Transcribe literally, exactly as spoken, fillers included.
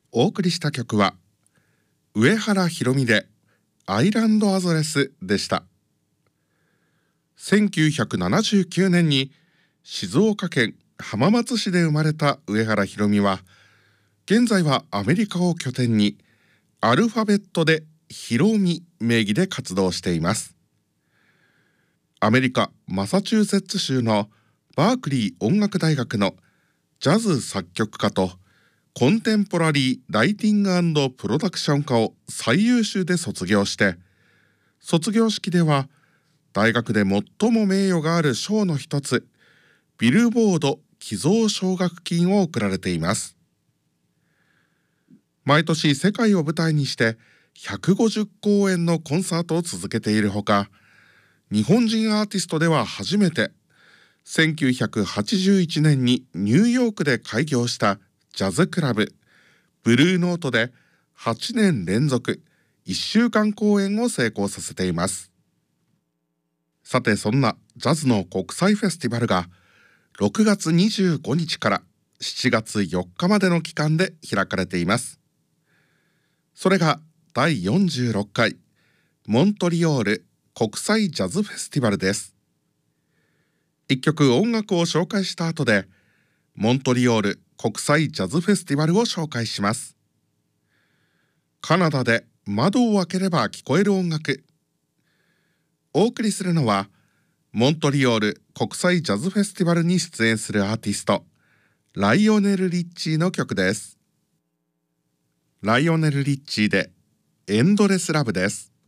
お送りした曲は上原ひろみでアイランドアドレスでした。せんきゅうひゃくななじゅうきゅうねんに静岡県浜松市で生まれた上原ひろみは、現在はアメリカを拠点にアルファベットでひろみ名義で活動しています。アメリカマサチューセッツ州のバークリー音楽大学のジャズ作曲家とコンテンポラリーライティング&プロダクション科を最優秀で卒業して、卒業式では大学で最も名誉がある賞の一つ、ビルボード寄贈奨学金を贈られています。毎年世界を舞台にしてひゃくごじゅっこうえんのコンサートを続けているほか、日本人アーティストでは初めてせんきゅうひゃくはちじゅういちねんにニューヨークで開業したジャズクラブブルーノートではちねん連続いっしゅうかん公演を成功させています。さて、そんなジャズの国際フェスティバルがろくがつにじゅうごにちからしちがつよっかまでの期間で開かれています。それがだいよんじゅうろっかいモントリオール国際ジャズフェスティバルです。一曲音楽を紹介した後でモントリオール国際ジャズフェスティバルを紹介します。カナダで窓を開ければ聞こえる音楽。お送りするのはモントリオール国際ジャズフェスティバルに出演するアーティストライオネル・リッチーの曲です。ライオネル・リッチーでエンドレス・ラブです。